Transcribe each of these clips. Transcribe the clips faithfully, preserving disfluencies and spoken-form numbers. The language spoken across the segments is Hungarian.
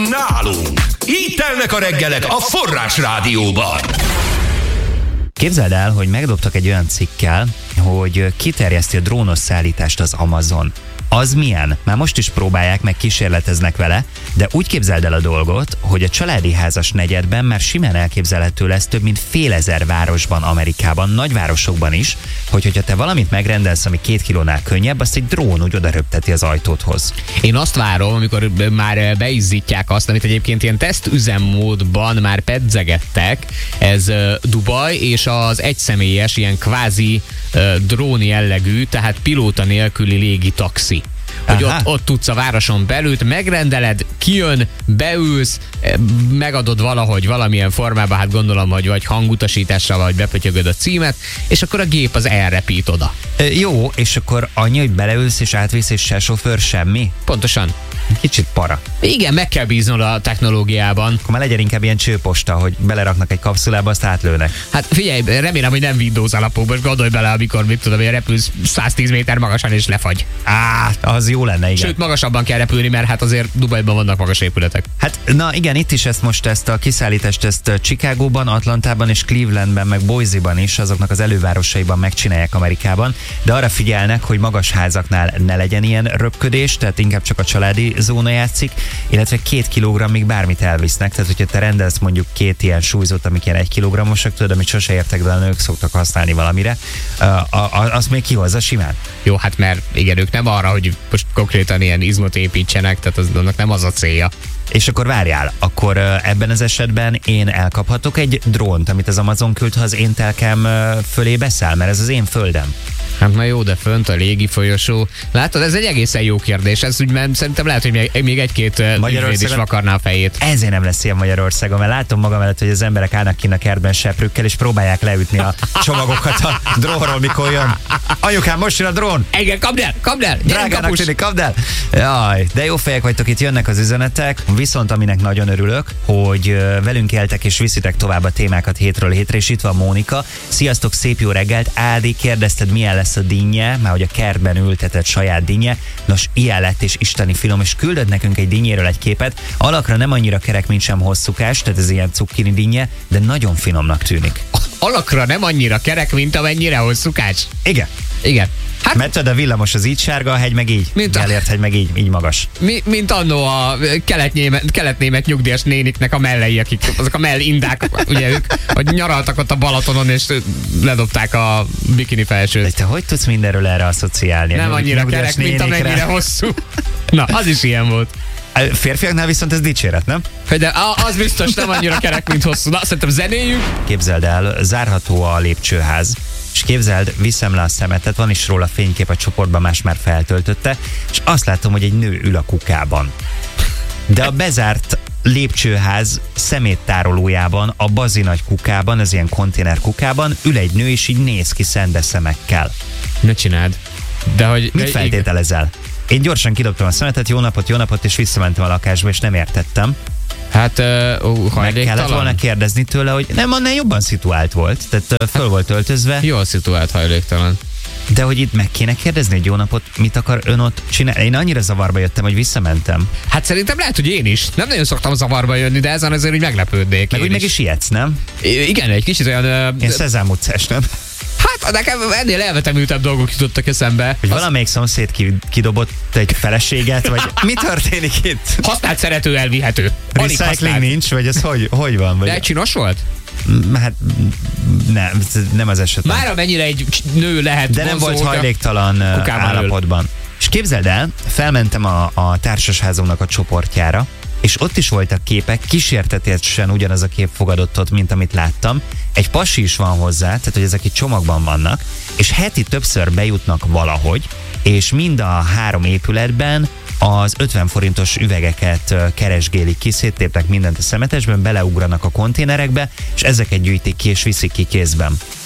Nálunk. Így telnek a reggelek a Forrás Rádióban. Képzeld el, hogy megdobtak egy olyan cikkel, hogy kiterjeszti a drónos szállítást az Amazon. Az milyen? Már most is próbálják, meg kísérleteznek vele, de úgy képzeld el a dolgot, hogy a családi házas negyedben már simán elképzelhető lesz több mint fél ezer városban, Amerikában, nagyvárosokban is, hogy hogyha te valamit megrendelsz, ami két kilónál könnyebb, azt egy drón úgy oda röpteti az ajtódhoz. Én azt várom, amikor már beizzítják azt, amit egyébként ilyen tesztüzemmódban már pedzegettek, ez uh, Dubaj és az egyszemélyes, ilyen kvázi uh, drón jellegű, tehát pilóta nélküli légi taxi. Hogy ott, ott tudsz a városon belül, megrendeled, kijön, beülsz, megadod valahogy valamilyen formában, hát gondolom, hogy vagy hangutasítással, vagy bepötyögöd a címet, és akkor a gép az elrepít oda. E, jó, és akkor annyi, hogy beleülsz és átvisz, és se sofőr, semmi? Pontosan. Kicsit para. Igen, meg kell bíznod a technológiában. Akkor már legyen inkább ilyen csőposta, hogy beleraknak egy kapszulába, azt átlőnek. Hát figyelj, remélem, hogy nem Windows alapú, most gondolj bele, amikor, mit tudom, hogy repülsz száztíz méter magasan és lefagy. Á, az jó lenne, igen. Sőt, magasabban kell repülni, mert hát azért Dubajban vannak magas épületek. Hát, na igen, itt is ezt most ezt a kiszállítást ezt Chicagóban, Atlantában és Clevelandben, meg Boise-ban is, azoknak az elővárosaiban megcsinálják Amerikában, de arra figyelnek, hogy magas házaknál ne legyen ilyen röpködés, tehát inkább csak a családi zóna játszik, illetve két kilogrammig bármit elvisznek, tehát hogyha te rendelsz mondjuk két ilyen súlyzót, amik ilyen egy kilogrammosak, tudod, amit sose értek, de a nők szoktak használni valamire, azt még kihozza simán. Jó, hát mert igen, ők nem arra, hogy most konkrétan ilyen izmot építsenek, tehát az, annak nem az a célja. És akkor várjál, akkor ebben az esetben én elkaphatok egy drónt, amit az Amazon küld, ha az én telkem fölé beszáll, mert ez az én földem. Hát na jó, de fönt a légi folyosó. Látod, ez egy egészen jó kérdés. Ez úgy, mert szerintem lehet, hogy még, még egy-két ügyvéd is vakarná a fejét. Ezért nem lesz ilyen Magyarországon, mert látom magam előtt, hogy az emberek állnak kint a kertben seprükkel, és próbálják leütni a csomagokat a drónról, mikor jön. Anyukám, most jön a drón! Igen, kapd el, kapd el! Drágának tűnik, kapd el! Jaj, de jó fejek vagytok, itt jönnek az üzenetek, viszont aminek nagyon örülök, hogy velünk éltek és viszitek tovább a témákat hétről hétre, és itt van Mónika. Sziasztok, szép jó reggelt! Ádi, kérdezted, milyen lesz a dinnye, már hogy a kertben ültetett saját dinnye. Nos, ilyen lett és isteni finom, és küldött nekünk egy dinnyéről egy képet. Alakra nem annyira kerek, mint sem hosszúkás, tehát ez ilyen cukkini dinnye, de nagyon finomnak tűnik. Alakra nem annyira kerek, mint amennyire hosszúkás? Igen. Igen. Hát, mert tudod, a villamos az így sárga, a hegy meg így. Mint a... Elért hegy meg így, így magas. Mi, mint annó a keletnémet, keletnémet nyugdíjas néniknek a mellei, akik azok a mellindák, ugye ők, hogy nyaraltak ott a Balatonon, és ledobták a bikini felsőt. De te hogy tudsz mindenről erre asszociálni? Nem annyira kerek, nénikre, mint amennyire hosszú. Na, az is ilyen volt. A férfiaknál viszont ez dicséret, nem? De az biztos nem annyira kerek, mint hosszú. Na, szerintem zenéljük. Képzeld el, zárható a lépcsőház. És képzeld, viszem le a szemetet, van is róla fénykép a csoportban, más már feltöltötte, és azt látom, hogy egy nő ül a kukában. De a bezárt lépcsőház szeméttárolójában, a bazinagy kukában, az ilyen konténer kukában ül egy nő, és így néz ki szende szemekkel. Ne csináld. De hogy... Mit de feltételezel? Én gyorsan kidobtam a szemetet, jó napot, jó napot, és visszamentem a lakásba, és nem értettem. Hát, uh, meg kellett volna kérdezni tőle, hogy nem, annál jobban szituált volt, tehát uh, föl volt öltözve. Jól szituált, hajléktalan. De hogy itt meg kéne kérdezni, hogy jó napot, mit akar ön ott csinálni? Én annyira zavarba jöttem, hogy visszamentem. Hát szerintem lehet, hogy én is. Nem nagyon szoktam zavarba jönni, de ezen azért úgy meglepődnék. Meg úgy meg is ijedsz, nem? I- igen, egy kicsit olyan... Uh, Ilyen Szezám utcás, nem? Hát nekem ennél elvetemültebb dolgok jutottak eszembe. Hogy valamelyik szomszéd kidobott egy feleséget, vagy mi történik itt? Használt szerető elvihető. Recycling nincs, vagy ez hogy, hogy van? Vagy... De egy csinos volt? Hát nem, nem az eset. Már amennyire egy nő lehet de nem volt hajléktalan állapotban. Ül. És képzeld el, felmentem a, a társasházomnak a csoportjára, és ott is voltak képek, kísértetésen ugyanaz a kép fogadott ott, mint amit láttam. Egy pasi is van hozzá, tehát hogy ezek itt csomagban vannak, és heti többször bejutnak valahogy, és mind a három épületben az ötven forintos üvegeket keresgélik ki, széttépnek mindent a szemetesben, beleugranak a konténerekbe, és ezeket gyűjtik ki és viszik ki kézben.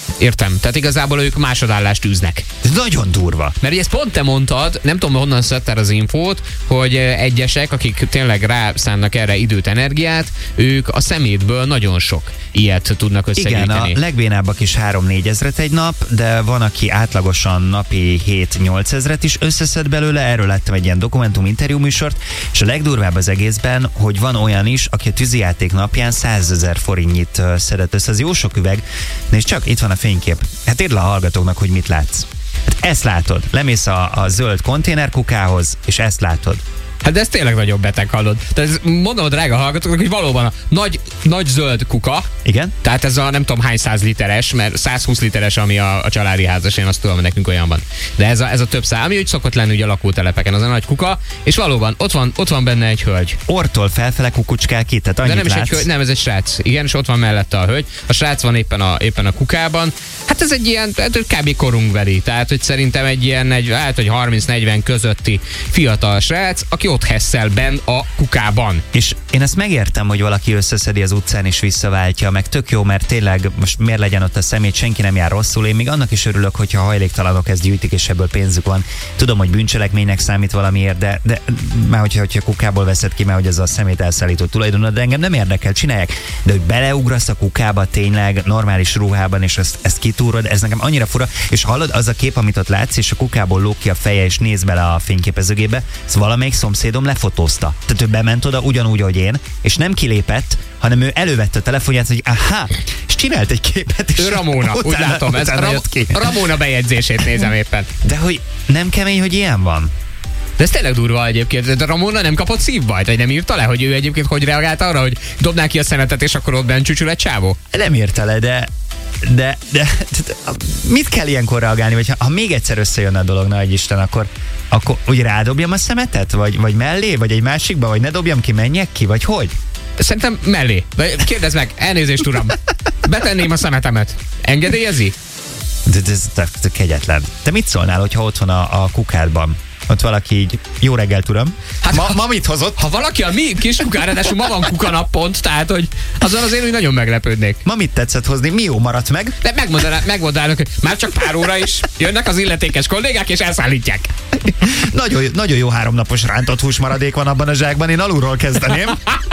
Értem. Tehát igazából ők másodállást űznek. Ez nagyon durva. Mert ugye ezt pont te mondtad, nem tudom honnan szedted az infót, hogy egyesek, akik tényleg rászánnak erre időt, energiát, ők a szemétből nagyon sok ilyet tudnak összegyűjteni. Igen, a legbénábbak is három-négy ezret egy nap, de van, aki átlagosan napi hét-nyolc ezret is összeszed belőle, erről láttam egy ilyen dokumentum interjú műsort, és a legdurvább az egészben, hogy van olyan is, aki a tűzijáték napján százezer forintnyit szedett össze. Ez jó sok üveg. Nézd csak, itt van a fénykép. Hát írd le a hallgatóknak, hogy mit látsz. Hát ezt látod. Lemész a, a zöld konténerkukához, és ezt látod. Hát de ez tényleg nagyon beteg, hallod. Tehát ez, mondom a drága hallgatóknak, hogy valóban a nagy, nagy zöld kuka. Igen. Tehát ez a nem tudom hány száz literes, mert százhúsz literes, ami a, a családi házas, én azt tudom, hogy nekünk olyan van. De ez a, ez a több szám, ami úgy szokott lenni ugye a lakótelepeken, az a nagy kuka, és valóban ott van, ott van benne egy hölgy. Ortól felfele kukucskál ki, tehát annyit de nem is látsz. egy hölgy, nem, ez egy srác. Igen, és ott van mellette a hölgy. A srác van éppen a, éppen a kukában. Hát ez egy ilyen, kb. Korunkbeli. Tehát, hogy szerintem egy ilyen, egy, hát, hogy harminc-negyven közötti fiatal srác, aki ott hesszel benn a kukában. És én ezt megértem, hogy valaki összeszedi az utcán és visszaváltja, meg tök jó, mert tényleg most miért legyen ott a szemét, senki nem jár rosszul. Én még annak is örülök, hogyha hajléktalanok ezt gyűjtik, és ebből pénzük van. Tudom, hogy bűncselekménynek számít valamiért, de, de már hogyha, hogyha kukából veszed ki, mert hogy ez a szemét elszállított tulajdonod, de engem nem érdekel, csinálják. De hogy beleugrasz a kukába tényleg normális ruhában, és ezt, ezt kitúrod, ez nekem annyira fura. És hallod, az a kép, amit ott látsz, és a kukából lóg ki a feje, és néz bele a fényképezőgébe, ez valamelyik szomszédom lefotózta. Tehát ő bement oda ugyanúgy, ahogy én, és nem kilépett, hanem ő elővette a telefonját, hogy aha, és csinált egy képet. És ő Ramona, utána, úgy látom, ez Ram- Ramona bejegyzését nézem éppen. De hogy nem kemény, hogy ilyen van? De ez tényleg durva egyébként. De Ramona nem kapott szívbajt, vagy nem írta le, hogy ő egyébként hogy reagált arra, hogy dobná ki a szemetet, és akkor ott bent csücsül egy csávó? Nem írta le, de de, de, de mit kell ilyenkor reagálni, vagy ha, ha még egyszer összejönne a dolog, nagy Isten, akkor, akkor úgy rádobjam a szemetet, vagy, vagy mellé, vagy egy másikba, vagy ne dobjam ki, menjek ki, vagy hogy? Szerintem mellé. Kérdezd meg, elnézést uram, betenném a szemetemet. Engedélyezi? De, de, ez, de, de kegyetlen. Te mit szólnál, hogyha ott van a, a kukádban? Ott valaki így, jó reggelt, uram. Hát, ma, ha, ma mit hozott? Ha valaki a mi kis kukára, de ma van kukanap pont, tehát hogy azon azért úgy nagyon meglepődnék. Ma mit tetszett hozni? Mi jó maradt meg? De megmondanának, hogy már csak pár óra is jönnek az illetékes kollégák, és elszállítják. Nagyon, nagyon jó háromnapos rántott húsmaradék van abban a zsákban, én alulról kezdeném.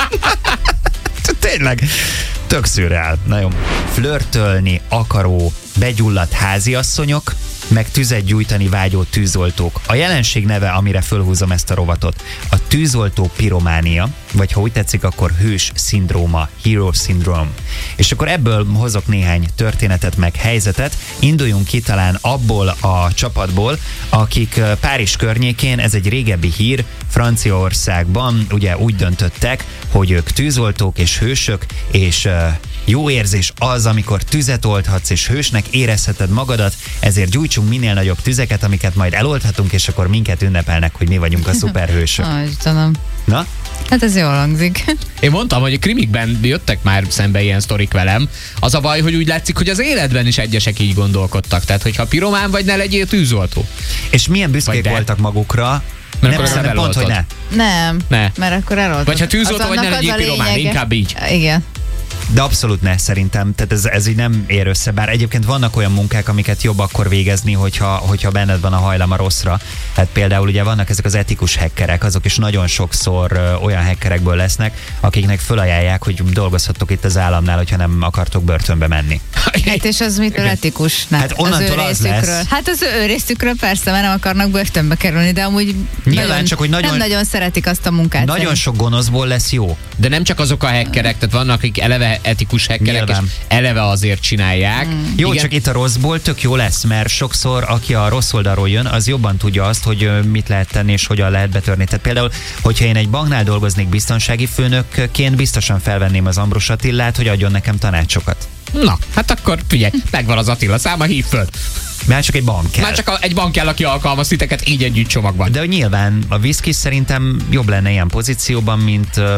Tényleg, tök szürreál. Na jó. Flörtölni akaró, begyulladt háziasszonyok, meg tüzet gyújtani vágyó tűzoltók. A jelenség neve, amire fölhúzom ezt a rovatot, a tűzoltó pirománia, vagy ha úgy tetszik, akkor hős szindróma, hero syndrome. És akkor ebből hozok néhány történetet, meg helyzetet. Induljunk ki talán abból a csapatból, akik Párizs környékén, ez egy régebbi hír, Franciaországban ugye úgy döntöttek, hogy ők tűzoltók és hősök, és jó érzés az, amikor tüzet oldhatsz, és hősnek érezheted magadat, ezért gyújtsunk minél nagyobb tüzeket, amiket majd eloldhatunk, és akkor minket ünnepelnek, hogy mi vagyunk a szuperhősök. Ó, Istenem. Na? Hát ez jól hangzik. Én mondtam, hogy a krimikben jöttek már szembe ilyen sztorik velem. Az a baj, hogy úgy látszik, hogy az életben is egyesek így gondolkodtak. Tehát, hogyha piromán vagy, ne legyél tűzoltó. És milyen büszkék voltak magukra, mert nem hiszem, pont, hogy ne. Nem, ne. Mert akkor eloltod. Vagy ha tűzoltó vagy, ne legyél piromán, inkább így. Igen. De abszolút ne, szerintem. Tehát ez, ez így nem ér össze. Bár egyébként vannak olyan munkák, amiket jobb akkor végezni, hogyha, hogyha benned van a hajlam a rosszra. Tehát például ugye vannak ezek az etikus hackerek, azok is nagyon sokszor ö, olyan hackerekből lesznek, akiknek fölajánlják, hogy dolgozhattok itt az államnál, hogyha nem akartok börtönbe menni. Hát és az mitől etikus? Nem. Hát onnantól az, az lesz. Hát az ő részükről persze, mert nem akarnak börtönbe kerülni, de amúgy nyilván nagyon, csak, hogy nagyon, nem nagyon szeretik azt a munkát. Nagyon szerint. Sok gonoszból lesz jó. De nem csak azok a hackerek, tehát vannak, akik eleve etikus hackerek, nyilván. És eleve azért csinálják. Mm. Jó, igen. Csak itt a rosszból tök jó lesz, mert sokszor, aki a rossz oldalról jön, az jobban tudja azt, hogy mit lehet tenni és hogyan lehet betörni. Tehát például, hogyha én egy banknál dolgoznék biztonsági főnökként, biztosan felvenném az Ambrus Attilát, hogy adjon nekem tanácsokat. Na, hát akkor figyelj, megvan az Attila száma, hív föl. Már csak egy bank kell. Már csak a, egy bank kell, aki alkalmaz titeket így együtt csomagban. De nyilván a whisky szerintem jobb lenne ilyen pozícióban, mint uh,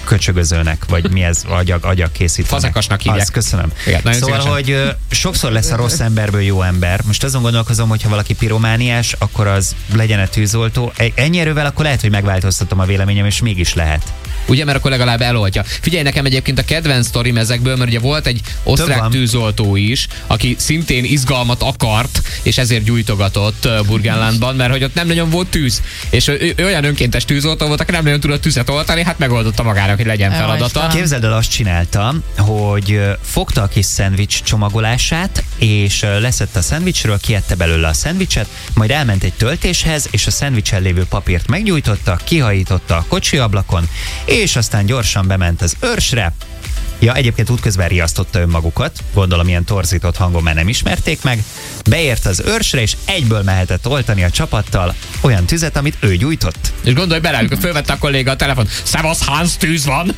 köcsögözőnek, vagy mi ez, agyag, agyag készítőnek. Fazekasnak hívják. Azt, köszönöm. Igen, nagyon szóval, szívesen. hogy ö, sokszor lesz a rossz emberből jó ember. Most azon gondolkozom, hogy ha valaki piromániás, akkor az legyen-e tűzoltó. Ennyi erővel akkor lehet, hogy megváltoztatom a véleményem, és mégis lehet. Ugye, mert akkor legalább eloltja. Figyelj, nekem egyébként a kedvenc sztorim ezekből, mert ugye volt egy osztrák tűzoltó is, aki szintén izgalmat akart, és ezért gyújtogatott Burgenlandban, mert hogy ott nem nagyon volt tűz. És ő, ő olyan önkéntes tűzoltó volt, aki nem nagyon tudott tüzet oltani, hát megoldotta magának, hogy legyen feladata. Képzeld el, azt csinálta, hogy fogta a kis szendvics csomagolását, és leszette a szendvicsről, kiette belőle a szendvicset, majd elment egy töltéshez, és a szendvicsen lévő papírt meggyújtotta, kihajította a kocsi ablakon, és aztán gyorsan bement az őrsre. Ja, egyébként útközben riasztotta önmagukat, gondolom ilyen torzított hangon, mert nem ismerték meg. Beért az őrsre, és egyből mehetett oltani a csapattal olyan tüzet, amit ő gyújtott. És gondolj bele, amikor fölvette a kolléga a telefon, szevasz Hans, tűz van!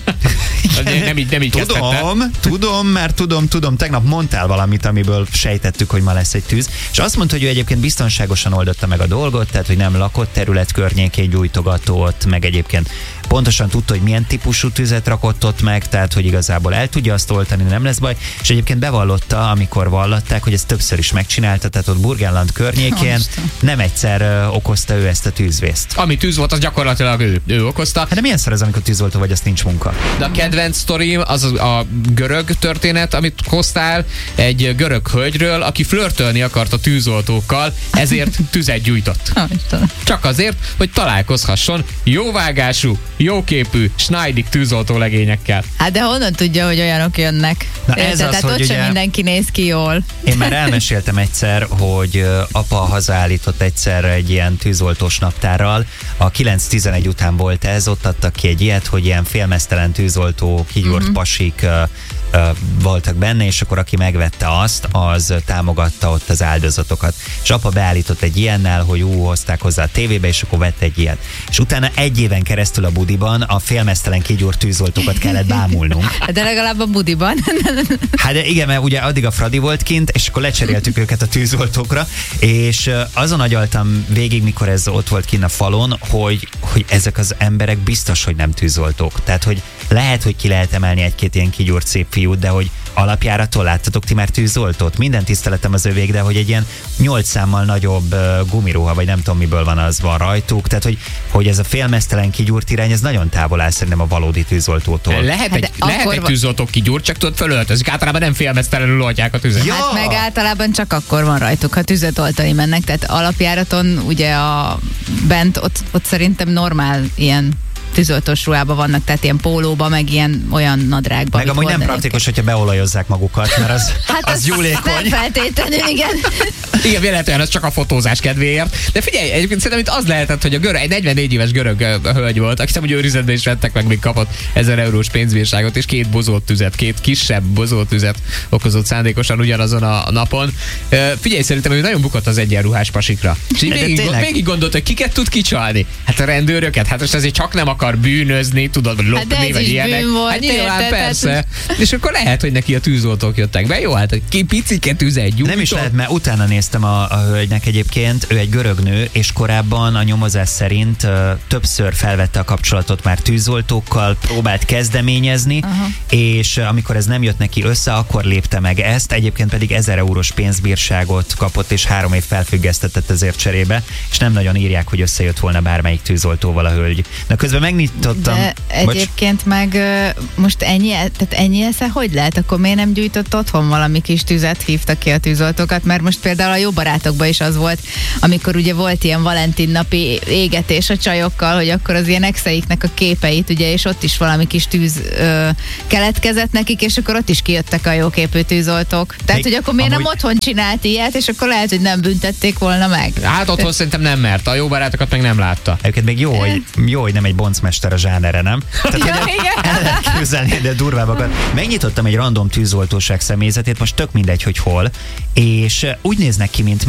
nem így, nem így Tudom, kezdette. tudom, mert tudom, tudom, tegnap mondtál valamit, amiből sejtettük, hogy ma lesz egy tűz. És azt mondta, hogy ő egyébként biztonságosan oldotta meg a dolgot, tehát hogy nem lakott terület környékén gyújtogatott, meg egyébként pontosan tudta, hogy milyen típusú tüzet rakott ott meg, tehát hogy igazából el tudja azt oltani, nem lesz baj. És egyébként bevallotta, amikor vallatták, hogy ezt többször is megcsinálta, tehát ott Burgenland környékén nem egyszer uh, okozta ő ezt a tűzvészt. Ami tűz volt, az gyakorlatilag ő, ő okozta. Hát de milyen szor ez, amikor tűzoltó vagy, azt nincs munka? De a kedvenc sztorim az a, a görög történet, amit hoztál egy görög hölgyről, aki flörtölni akart a tűzoltókkal, ezért tüzet gyújtott. Csak azért, hogy találkozhasson jóvágású, jóképű, snajdik tűzoltó legényekkel. Hát de honnan tudja, hogy olyanok jönnek? Na ez az, tehát hogy ott ugye... sem mindenki néz ki jól. Én már elmeséltem egyszer, hogy apa hazaállított egyszer egy ilyen tűzoltós naptárral. A kilenc tizenegy után volt ez, ott adtak ki egy ilyet, hogy ilyen félmeztelen tűzoltó, kigyúrt mm-hmm. pasik uh, uh, voltak benne, és akkor aki megvette azt, az támogatta ott az áldozatokat. És apa beállított egy ilyennel, hogy ú, hozták hozzá a tévébe, és akkor vett egy ilyet. És utána egy éven keresztül a budiban a félmeztelen kigyúrt tűzoltókat kellett bámulnunk. De legalább a budiban. Hát de igen, mert ugye addig a Fradi volt kint, és akkor lecseréltük őket a tűzoltókra, és azon agyaltam végig, mikor ez ott volt kint a falon, hogy, hogy ezek az emberek biztos, hogy nem tűzoltók. Tehát, hogy lehet, hogy ki lehet emelni egy-két ilyen kigyúrt szép fiút, de hogy alapjárattól láttatok ti már tűzoltót? Minden tiszteletem az övék, de hogy egy ilyen nyolc számmal nagyobb uh, gumiruha, vagy nem tudom miből van az, van rajtuk, tehát hogy, hogy ez a félmeztelen kigyúrt irány, ez nagyon távol áll szerintem a valódi tűzoltótól. Lehet Hát egy, lehet egy tűzoltó kigyúrt, csak tudod, fölöltözik. Általában nem félmeztelenül oltják a tüzet. Ja. Hát meg általában csak akkor van rajtuk, ha tüzet oltani mennek, tehát alapjáraton ugye a bent ott, ott szerintem normál ilyen tűzoltós ruhában vannak, tehát ilyen pólóba, meg ilyen olyan nadrágban. Meg amúgy nem praktikus, hogyha beolajozzák magukat, mert az, hát az gyúlékony. Nem feltétlenül, igen. Igen, véletlenül az csak a fotózás kedvéért. De figyelj, egyébként szerintem itt az lehetett, hogy a görög, egy negyvennégy éves görög hölgy volt, aki hiszem, hogy őrizetbe is vettek meg, még kapott ezer eurós pénzbírságot, és két bozolt tüzet, két kisebb bozolt tüzet okozott szándékosan ugyanazon a napon. Figyelj, szerintem ő nagyon bukott az egyenruhás pasikra. És így végig, végig gondolt, hogy kiket tud kicsalni. Hát a rendőröket, hát most azért csak nem akar bűnözni, tudod, vagy lopni, hát vagy ilyenek. Volt, hát nyilván érted, persze. Tehát... És akkor lehet, hogy neki a tűzoltók jöttek be. Jó, hát ki picike tüzet gyújtott. Nem is lehet, mert utána néztem a, a hölgynek egyébként, ő egy görög nő, és korábban a nyomozás szerint uh, többször felvette a kapcsolatot már tűzoltókkal, próbált kezdeményezni, uh-huh. és uh, amikor ez nem jött neki össze, akkor lépte meg ezt, egyébként pedig ezer eurós pénzbírságot kapott, és három év felfüggesztetett ezért cserébe, és nem nagyon írják, hogy összejött volna bármelyik tűzoltóval a hölgy. Na közben megnyitottam. De egyébként Bocs. meg most ennyi, tehát ennyi esze, hogy lehet? Akkor miért nem gyújtott otthon valami kis tüzet, hívtak ki a tűzoltókat? Mert most például a Jó barátokban is az volt, amikor ugye volt ilyen Valentin napi égetés a csajokkal, hogy akkor az ilyen exeiknek a képeit, ugye, és ott is valami kis tűz ö, keletkezett nekik, és akkor ott is kijöttek a jóképű tűzoltók. Tehát, Még, hogy akkor miért amúgy... nem otthon csinált ilyet, és akkor lehet, hogy nem büntették volna meg. Hát otthon szerintem nem mert, a Jó barátokat meg nem látta. Egyébként még jó, hogy, jó, hogy nem egy boncmester a zsánere, nem? Tehát, Ja, el lehet képzelni, de durvábbakat. Megnyitottam egy random tűzoltóság személyzetét, most tök mindegy, hogy hol, és úgy néznek ki, mint mi.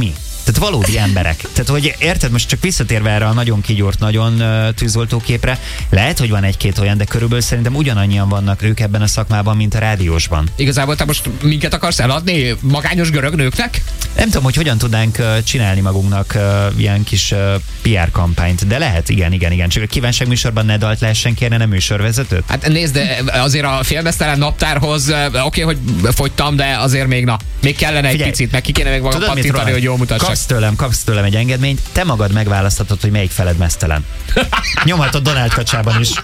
Tehát valódi emberek. Tehát, hogy érted, most csak visszatérve erre a nagyon kigyúrt, nagyon uh, tűzoltóképre, lehet, hogy van egy-két olyan, de körülbelül szerintem ugyanannyian vannak ők ebben a szakmában, mint a rádiósban. Igazából te most minket akarsz eladni magányos görög nőknek? Nem tudom, hogy hogyan tudnánk uh, csinálni magunknak uh, ilyen kis uh, pé er kampányt, de lehet, igen, igen, igen. Csak a kívánságműsorban ne dalt lehessen kérni, nem műsorvezetőt? Hát nézd, de azért a félmeztelen naptárhoz oké, okay, hogy fogytam, de azért még na, még kellene Figyelj, egy picit, meg ki kéne még magam pattintani, hogy jól mutassak. Kapsz tőlem, kapsz tőlem egy engedményt, te magad megválaszthatod, hogy melyik feled meztelen. Nyomhatod Donald kacsában is.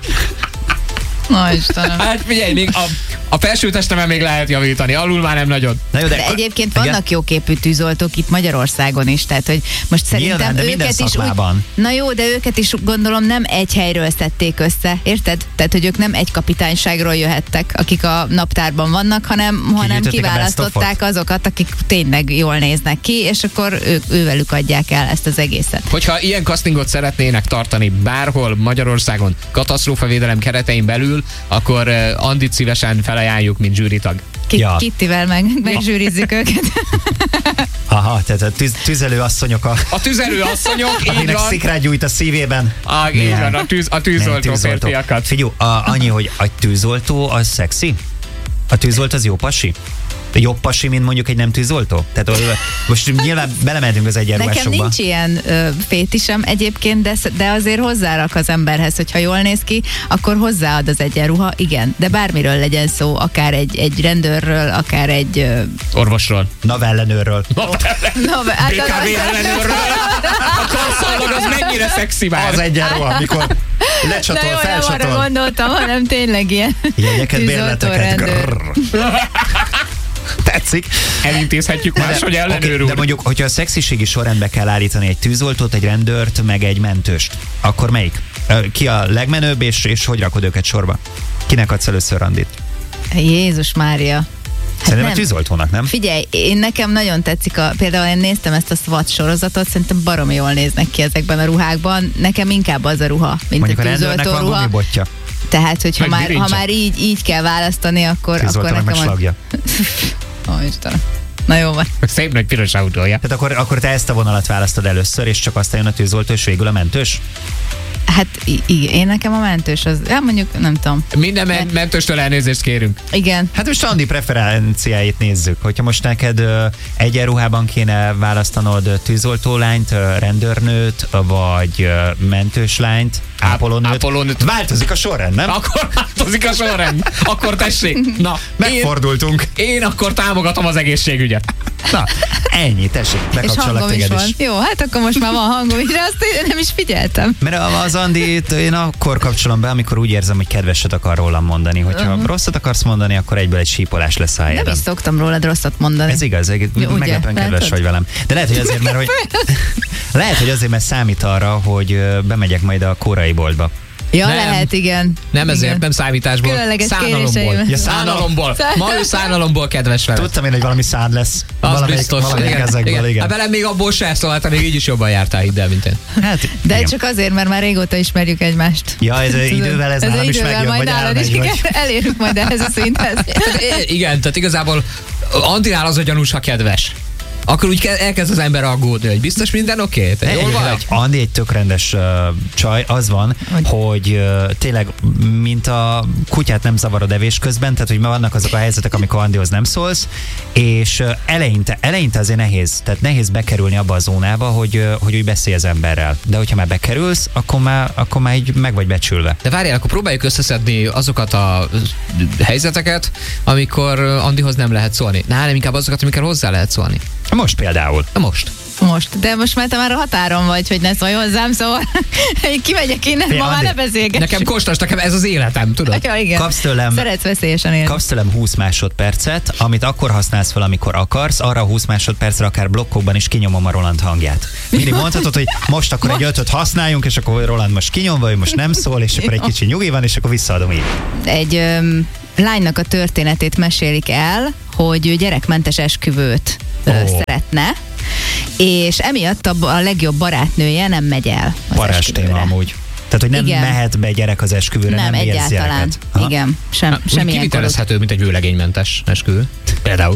Na Istenem. Hát figyelj, még a, a felső testemen még lehet javítani, alul már nem nagyon. Na jó, De egyébként vannak jóképű tűzoltók itt Magyarországon is, tehát hogy most szerintem Nyilván, de minden őket is szakmában. úgy, na jó, de őket is gondolom nem egy helyről szedték össze, érted? Tehát, hogy ők nem egy kapitányságról jöhettek, akik a naptárban vannak, hanem, hanem Kigyűjtötték a best kiválasztották azokat, akik tényleg jól néznek ki, és akkor ők, ővelük adják el ezt az egészet. Hogyha ilyen castingot szeretnének tartani bárhol Magyarországon katasztrófavédelem keretein belül, akkor uh, Andit szívesen felajánljuk, mint zsűritag. Ki, Ja. Kittivel meg, megzsűrizzük őket. Aha, tehát a tűz, tüzelő asszonyok, a, A tüzelő asszonyok, így akinek van. szikrát gyújt a szívében. Ah, így van, a, tűz, a tűzoltó, Nem, férfiakat. Figyelj, a, annyi, hogy a tűzoltó az szexi? A tűzoltó az jó pasi? Jobb pasi, mint mondjuk egy nem tűzoltó? Tehát ö, most nyilván belementünk az Nekem egyenruhásokba. nincs ilyen ö, fétisem egyébként, de, de azért hozzárak az emberhez, hogyha jól néz ki, akkor hozzáad az egyenruha, igen. De bármiről legyen szó, akár egy, egy rendőrről, akár egy... Ö, Orvosról. Navellenőrről. no, hát bé ká vé ellenőrről. A karszallag az mennyire szexi már. Az egyenruha, amikor Na lecsatol, jó, nem arra felcsatol. gondoltam, hanem tényleg ilyen Jegyeket, tűzoltó bérleteket. rendőr. Grrr. Tetszik. Elintézhetjük De- máshogy de- ellenőr oké, úr. De mondjuk, hogyha a szexiségi sorrendbe kell állítani egy tűzoltót, egy rendőrt, meg egy mentőst, akkor melyik? Ö, Ki a legmenőbb, és, és hogy rakod őket sorba? Kinek adsz először randit? Jézus Mária. Szerintem nem. a tűzoltónak, nem? Figyelj, én nekem nagyon tetszik, a, például én néztem ezt a SWAT sorozatot, szerintem baromi jól néznek ki ezekben a ruhákban. Nekem inkább az a ruha, mint Mondjuk a a rendőrnek tűzoltó van ruha. gumibotja, Tehát, hogyha Meg már, ha birincse. már így, így kell választani, akkor, akkor tűzoltónak meg nekem a... slagja. Ó, Istenem. Na jó van. Szép nagy piros autója. Tehát akkor, akkor te ezt a vonalat választod először, és csak aztán jön a tűzoltó, és végül a mentős? Hát i- igen, én nekem a mentős, az, hát mondjuk nem tudom. Minden men- mentőstől elnézést kérünk. Igen. Hát most Andi preferenciáit nézzük. Hogyha most neked ö, egyenruhában kéne választanod ö, tűzoltólányt, ö, rendőrnőt, vagy ö, mentős lányt, ápolónőt, ápolónőt. változik a sorrend, nem? Akkor változik a sorrend. Akkor tessék. Na, Megfordultunk. Én, én akkor támogatom az egészségügyet. Na, ennyi, tessék, És bekapcsolok hangom is téged van. is. Jó, hát akkor most már van hangom is, de azt én nem is figyeltem. Mert az Andit én akkor kapcsolom be, amikor úgy érzem, hogy kedveset akar rólam mondani. Hogyha uh-huh. rosszat akarsz mondani, akkor egyből egy sípolás lesz a Nem helyeden. is szoktam rólad rosszat mondani. Ez igaz, egy- Jó, ugye? meglepően kedves Látod? vagy velem. De lehet, hogy azért, mert hogy, lehet, hogy azért, mert számít arra, hogy ö, bemegyek majd a kórai boltba. Ja, Nem. lehet, igen. Nem ezért, igen. nem számításból, Különleges szánalomból. kéréseim. Ja, szánalomból. Ma ő szánalomból kedves veled. Tudtam én, hogy valami szád lesz. Az valamelyik, biztos. valamelyik igen, ezekből, igen. igen. Hát velem még abból se, szóval te még így is jobban jártál ide, mint én. Hát, De igen. csak azért, mert már régóta ismerjük egymást. Ja, ez idővel ez, ez nálam is idővel megjön, majd vagy nálad is elmegy, vagy... igen, elérünk majd ehhez a szinthez. É, igen, tehát igazából Antinál az a gyanús, ha kedves. Akkor úgy ke- elkezd az ember aggódni, hogy biztos minden oké? Okay? Te jól vagy? Andi egy tök rendes uh, csaj, az van, hogy, hogy uh, tényleg, mint a kutyát nem zavarod evés közben, tehát hogy ma vannak azok a helyzetek, amikor Andihoz nem szólsz, és uh, eleinte, eleinte azért nehéz, tehát nehéz bekerülni abba a zónába, hogy, uh, hogy úgy beszélj az emberrel. De hogyha már bekerülsz, akkor már, akkor már így meg vagy becsülve. De várjál, akkor próbáljuk összeszedni azokat a helyzeteket, amikor Andihoz nem lehet szólni. Nálam inkább azokat, amikor hozzá lehet szólni. Most például. Na most. Most, de most már te már a határon vagy, hogy ne szólj hozzám, szóval én kimegyek innen, Fé, ma már Andi, ne beszélgessünk. Nekem kostas, nekem ez az életem, tudod? Ja, igen. Kapsz tőlem, Szeretsz veszélyesen élni. kapsz tőlem húsz másodpercet, amit akkor használsz fel, amikor akarsz, arra a húsz másodpercre akár blokkokban is kinyomom a Roland hangját. Mindig mondhatod, hogy most akkor egy ötöt használjunk, és akkor Roland most kinyomva, ő most nem szól, és akkor egy kicsi nyugi van, és akkor visszaadom így. Egy öm, lánynak a történetét mesélik el, hogy ő gyerekmentes esküvőt ö, Ó. szeretne, és emiatt a, a legjobb barátnője nem megy el az Parázs esküvőre. téma amúgy. Tehát, hogy nem Igen. mehet be gyerek az esküvőre, nem, Nem, nem egyáltalán. Igen, sem, Úgy semmilyen kivitelezhető, mint egy vőlegénymentes esküvő. Például.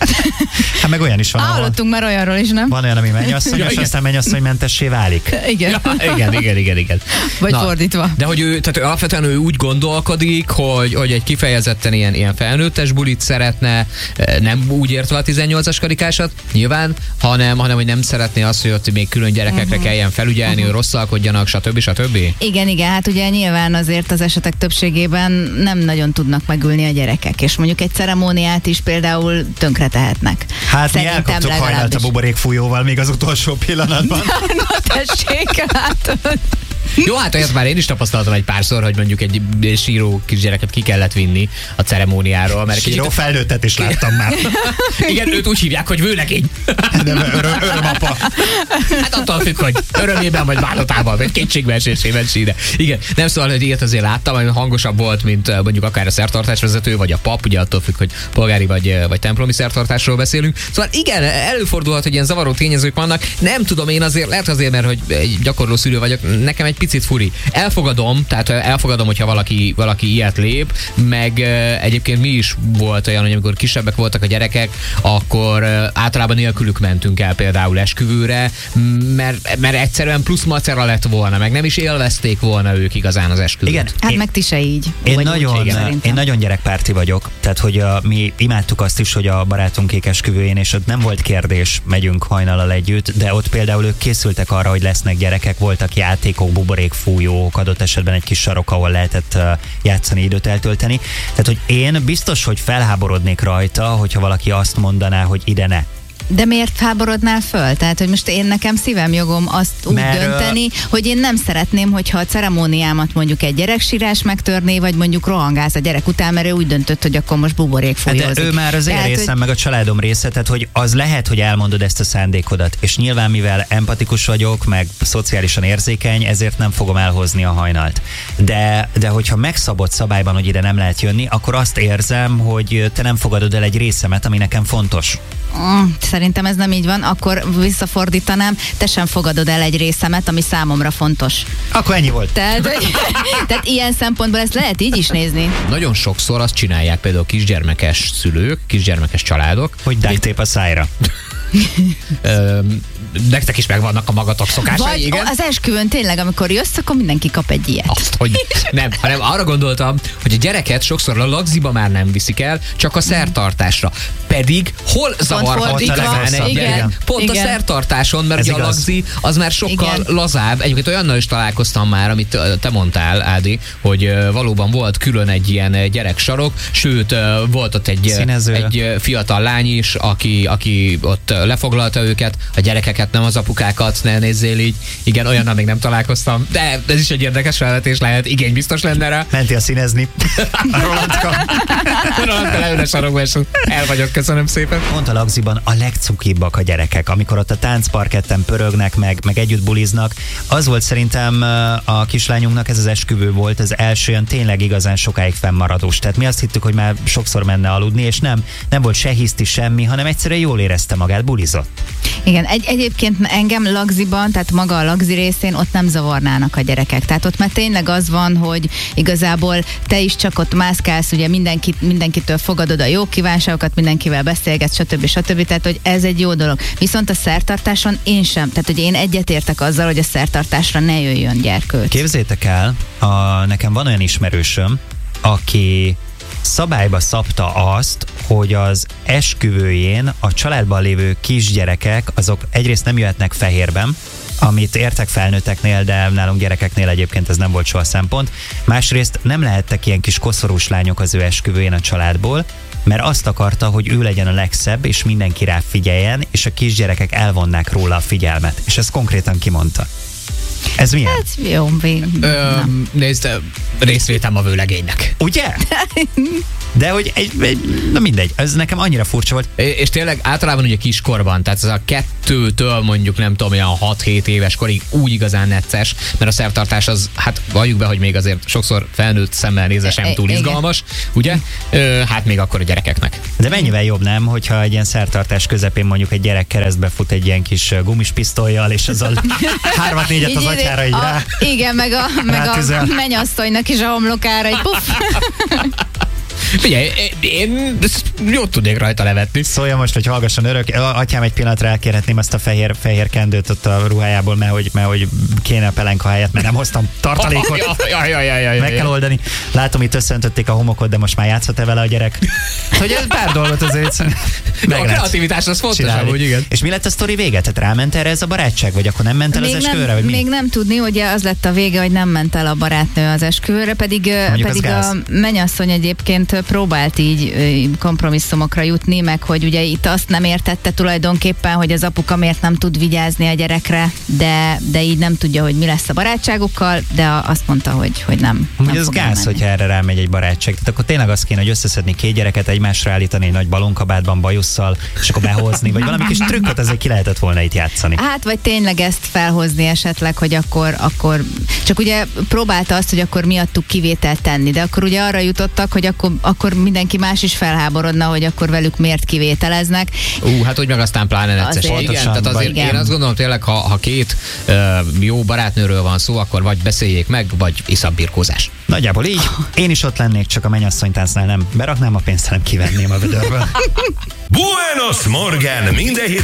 Hát meg olyan is van, ahol Hallottunk már olyanról is, nem? van olyan, ami mennyasszony, Ja, és igen. aztán mennyasszonymentessé válik. Igen. Ja, igen, igen, igen, igen. Vagy fordítva. De hogy ő, tehát ő alapvetően ő úgy gondolkodik, hogy, hogy egy kifejezetten ilyen, ilyen felnőttes bulit szeretne, nem úgy értve a tizennyolcas karikásat, nyilván, hanem, hanem hogy nem szeretné azt, hogy ott még külön gyerekekre uh-huh. kelljen felügyelni, uh-huh. hogy rosszalkodjanak, stb. stb. Igen, igen, hát ugye nyilván azért az esetek többségében nem nagyon tudnak megülni a gyerekek, és mondjuk egy ceremóniát is például tönkre tehetnek. Hát mi Szerintem elkaptuk hajnalt a legalábbis. buborékfújóval még az utolsó pillanatban. Na tessék, látod. Jó, hát olyat már én is tapasztaltam egy párszor, hogy mondjuk egy síró kisgyereket ki kellett vinni a ceremóniáról. Mert Síró felnőttet is láttam már. Igen, őt úgy hívják, hogy vőlegény. De öröm, örömapa. Hát attól függ, hogy örömében vagy bánatában, vagy kétségbeesésében síre. Igen, nem szóval, hogy ilyet azért láttam, ami hangosabb volt, mint mondjuk akár a szertartásvezető, vagy a pap, ugye attól függ, hogy polgári vagy, vagy templomi szertartásról beszélünk. Szóval igen, előfordulhat, hogy ilyen zavaró tényezők vannak. Nem tudom, én azért, lehet azért, mert hogy egy gyakorló szülő vagyok, nekem egy picit furi. Elfogadom, tehát elfogadom, hogyha valaki, valaki ilyet lép, meg egyébként mi is volt olyan, hogy amikor kisebbek voltak a gyerekek, akkor általában nélkülük mentünk el például esküvőre, mert, mert egyszerűen plusz macera lett volna, meg nem is élvezték volna ők igazán az esküvőt. Igen. Hát Én- meg ti se így. Én Vagy úgy, nagyon, szerintem. én nagyon gyerekpárti vagyok, tehát hogy a, mi imádtuk azt is, hogy a barátunkék esküvőjén, és ott nem volt kérdés, megyünk hajnallal együtt, de ott például ők készültek arra, hogy lesznek gyerekek, voltak játékok, buborékfújók, adott esetben egy kis sarok, ahol lehetett uh, játszani, időt eltölteni. Tehát, hogy én biztos, hogy felháborodnék rajta, hogyha valaki azt mondaná, hogy ide ne. De miért háborodnál föl? Tehát, hogy most én nekem szívem jogom azt úgy Mert, dönteni, hogy én nem szeretném, hogyha a ceremóniámat mondjuk egy gyereksírás megtörné, vagy mondjuk rohangálsz a gyerek után, mert ő úgy döntött, hogy akkor most buborék Hát fújózik. de ő már az én Tehát, részem, hogy- meg a családom része, tehát hogy az lehet, hogy elmondod ezt a szándékodat, és nyilván mivel empatikus vagyok, meg szociálisan érzékeny, ezért nem fogom elhozni a hajnalt. De, de hogyha megszabott szabályban, hogy ide nem lehet jönni, akkor azt érzem, hogy te nem fogadod el egy részemet, ami nekem fontos. Mm, szerintem ez nem így van, akkor visszafordítanám, te sem fogadod el egy részemet, ami számomra fontos. Akkor ennyi volt. Tehát, hogy- tehát ilyen szempontból ezt lehet így is nézni. Nagyon sokszor azt csinálják például kisgyermekes szülők, kisgyermekes családok, Hogy duct a szájra. ö, nektek is megvannak a magatok szokásai, Vagy igen? az esküvőn tényleg, amikor jössz, akkor mindenki kap egy ilyet. Azt, hogy nem, hanem arra gondoltam, hogy a gyereket sokszor a lagziba már nem viszik el, csak a szertartásra. Pedig hol zavar fordítva. igazán egy Igen, gyerek? Pont igen. a szertartáson, mert Ez ugye a igaz. lagzi az már sokkal Igen. lazább. Egyébként olyannal is találkoztam már, amit ö, te mondtál, Ádi, hogy ö, valóban volt külön egy ilyen ö, gyereksarok, sőt ö, volt ott egy, ö, Színező. egy ö, fiatal lány is, aki, aki ott ö, lefoglalta őket, a gyerekeket, nem az apukákat, ne nézzél így. Igen, olyannal még nem találkoztam, de ez is egy érdekes felvetés lehet, igény biztos lenne rá. Mentél színezni. A Rolandka. Rolandka leül a sarokba, és el vagyok, köszönöm szépen. Pont a lagziban a legcukibbak a gyerekek, amikor ott a táncparketten pörögnek, meg, meg együtt buliznak. Az volt szerintem a kislányunknak, ez az esküvő volt az első olyan tényleg igazán sokáig fennmaradós. Tehát mi azt hittük, hogy már sokszor menne aludni, és nem, nem volt se hiszti semmi, hanem egyszerűen jól érezte magát, bulizott. Igen, egy, egyébként engem lagziban, tehát maga a lagzi részén ott nem zavarnának a gyerekek. Tehát ott már tényleg az van, hogy igazából te is csak ott mászkálsz, ugye mindenkit, mindenkitől fogadod a jó kívánságokat, mindenkivel beszélgetsz, stb. stb. Tehát, hogy ez egy jó dolog. Viszont a szertartáson én sem. Tehát, hogy én egyetértek azzal, hogy a szertartásra ne jöjjön gyerkőc. Képzétek el, a, nekem van olyan ismerősöm, aki szabályba szabta azt, hogy az esküvőjén a családban lévő kisgyerekek, azok egyrészt nem jöhetnek fehérben, amit értek felnőtteknél, de nálunk gyerekeknél egyébként ez nem volt soha szempont. Másrészt nem lehettek ilyen kis koszorús lányok az ő esküvőjén a családból, mert azt akarta, hogy ő legyen a legszebb, és mindenki rá figyeljen, és a kisgyerekek elvonnák róla a figyelmet. És ezt konkrétan kimondta. Ez milyen? Hát jó, vég, Ö, nem. nézd, részvétem a vőlegénynek. Ugye? De hogy egy, egy, na mindegy, ez nekem annyira furcsa volt. És tényleg általában ugye kiskorban, tehát ez a kettőtől mondjuk nem tudom, olyan hat-hét éves korig úgy igazán necces, mert a szertartás az, hát valljuk be, hogy még azért sokszor felnőtt szemmel nézve sem túl izgalmas, ugye? Ö, hát még akkor a gyerekeknek. De mennyivel jobb, nem, hogyha egy ilyen szertartás közepén mondjuk egy gyerek keresztbe fut egy ilyen kis gumispisztollyal, és azzal hármat négyet az atyára így a, rá. Igen, meg a, meg a mennyasszonynak is a homlokára egy puff. Figyelj, én jót tudnék rajta levetni. Szólja most, hogy hallgasson örök. Atyám, egy pillanatra elkérhetném ezt a fehér, fehér kendőt ott a ruhájából, mert hogy, mert hogy kéne a pelenka helyett, mert nem hoztam tartalékot. Ja, ja, ja, ja, ja, meg kell oldani. Látom, itt összeöntötték a homokot, de most már játszhat-e vele a gyerek? Hogy ez pár dolgot azért meg a kreativitás az fontos, amúgy, igen. És mi lett a sztori vége? Tehát ráment erre ez a barátság, vagy akkor nem ment el az még esküvőre? Nem, vagy mi? Még nem tudni, ugye az lett a vége, hogy nem ment el a barátnő az esküvőre, pedig, pedig a mennyasszony egyébként próbált így kompromisszumokra jutni, meg hogy ugye itt azt nem értette tulajdonképpen, hogy az apuka miért nem tud vigyázni a gyerekre, de, de így nem tudja, hogy mi lesz a barátságukkal, de azt mondta, hogy, hogy nem. Hogy az gáz, hogyha erre rámegy egy barátság. Tehát akkor tényleg az kéne, hogy összeszedni két gyereket, egymásra állítani egy nagy balonkabátban, bajusszal, és akkor behozni, vagy valami kis trükköt azért ki lehetett volna itt játszani. Hát, vagy tényleg ezt felhozni esetleg, hogy akkor, akkor csak ugye próbálta azt, hogy akkor miattuk kivételt tenni, de akkor ugye arra jutottak, hogy akkor, akkor mindenki más is felháborodna, hogy akkor velük miért kivételeznek. Ú, hát úgy meg aztán pláne necces. Igen, tehát azért igen. Én azt gondolom tényleg, ha, ha két uh, jó barátnőről van szó, akkor vagy beszéljék meg, vagy iszap birkózás. Nagyjából így. Én is ott lennék, csak a mennyasszonytáncnál nem beraknám a pénzt, hanem kivenném a vödörből. Buenos Morgen! Minden